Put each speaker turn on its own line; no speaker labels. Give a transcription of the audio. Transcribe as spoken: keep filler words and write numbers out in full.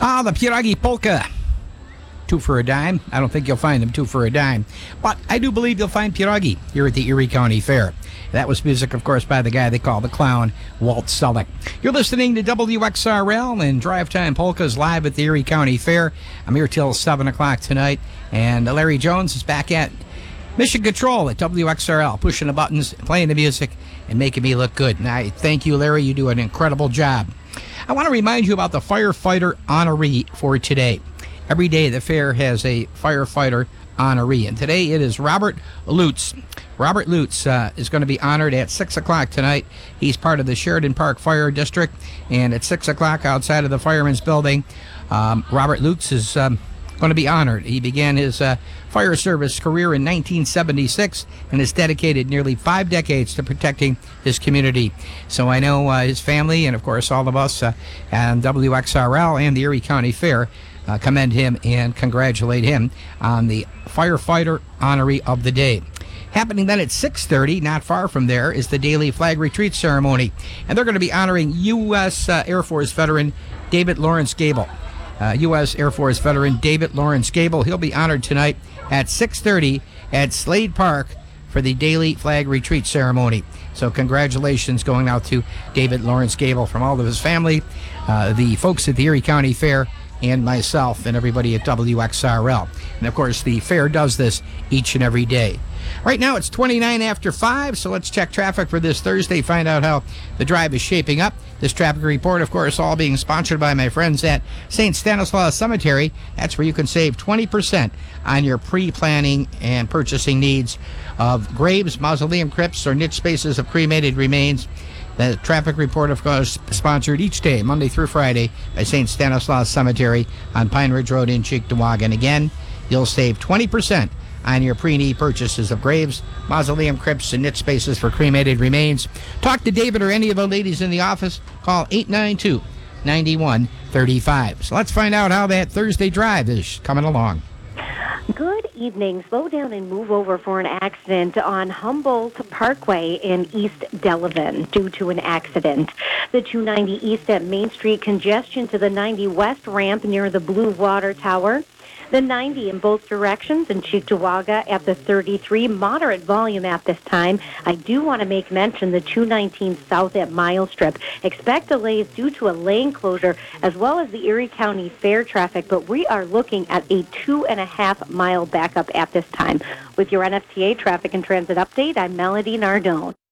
Ah, the Pierogi Polka. Two for a dime. I don't think you'll find them two for a dime. But I do believe you'll find pierogi here at the Erie County Fair. That was music, of course, by the guy they call the clown, Walt Sullick. You're listening to W X R L and Drive Time Polkas live at the Erie County Fair. I'm here till seven o'clock tonight. And Larry Jones is back at Mission Control at W X R L, pushing the buttons, playing the music, and making me look good. And I thank you, Larry. You do an incredible job. I want to remind you about the firefighter honoree for today. Every day the fair has a firefighter honoree, and today it is Robert Lutz. Robert Lutz uh, is going to be honored at six o'clock tonight. He's part of the Sheridan Park Fire District, and at six o'clock outside of the Fireman's Building, um, Robert Lutz is um, going to be honored. He began his uh, fire service career in nineteen seventy-six and has dedicated nearly five decades to protecting his community. So I know uh, his family and, of course, all of us uh, and W X R L and the Erie County Fair Uh, commend him and congratulate him on the firefighter honoree of the day. Happening then at six thirty, not far from there, is the daily flag retreat ceremony. And they're going to be honoring U S Uh, Air Force veteran David Lawrence Gable. Uh, U S Air Force veteran David Lawrence Gable. He'll be honored tonight at six thirty at Slade Park for the daily flag retreat ceremony. So congratulations going out to David Lawrence Gable from all of his family, uh, the folks at the Erie County Fair, and myself and everybody at W X R L. And, of course, the fair does this each and every day. Right now, it's twenty-nine after five, so let's check traffic for this Thursday, find out how the drive is shaping up. This traffic report, of course, all being sponsored by my friends at Saint Stanislaus Cemetery. That's where you can save twenty percent on your pre-planning and purchasing needs of graves, mausoleum crypts, or niche spaces of cremated remains. The traffic report, of course, sponsored each day, Monday through Friday, by Saint Stanislaus Cemetery on Pine Ridge Road in Cheektowaga. Again, you'll save twenty percent on your pre-need purchases of graves, mausoleum crypts, and niche spaces for cremated remains. Talk to David or any of the ladies in the office. Call eight nine two, nine one three five. So let's find out how that Thursday drive is coming along.
Good evening. Slow down and move over for an accident on Humboldt Parkway in East Delavan due to an accident. The two ninety East at Main Street, congestion to the ninety West ramp near the Blue Water Tower. The ninety in both directions in Cheektowaga at the thirty-three, moderate volume at this time. I do want to make mention the two nineteen South at Mile Strip. Expect delays due to a lane closure as well as the Erie County Fair traffic, but we are looking at a two and a half mile backup at this time. With your N F T A traffic and transit update, I'm Melody Nardone.